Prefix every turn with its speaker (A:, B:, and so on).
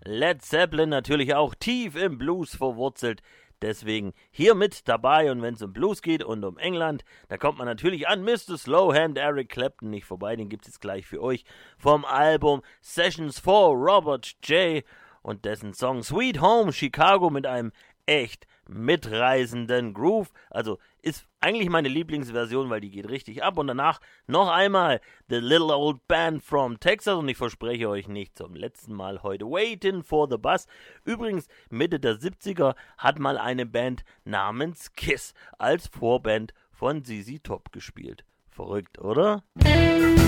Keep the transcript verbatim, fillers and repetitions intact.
A: Led Zeppelin natürlich auch tief im Blues verwurzelt. Deswegen hier mit dabei, und wenn es um Blues geht und um England, da kommt man natürlich an Mister Slowhand Eric Clapton nicht vorbei. Den gibt es jetzt gleich für euch vom Album Sessions for Robert J. und dessen Song Sweet Home Chicago mit einem echt mitreißenden Groove. Also ist eigentlich meine Lieblingsversion, weil die geht richtig ab. Und danach noch einmal The Little Old Band from Texas. Und ich verspreche euch nicht zum letzten Mal heute Waiting for the Bus. Übrigens, Mitte der siebziger hat mal eine Band namens Kiss als Vorband von Z Z Top gespielt. Verrückt, oder?